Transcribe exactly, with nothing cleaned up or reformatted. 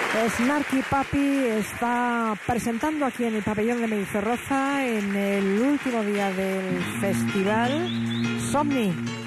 Snarky Puppy está presentando aquí en el pabellón de Mendizorroza en el último día del festival Somni.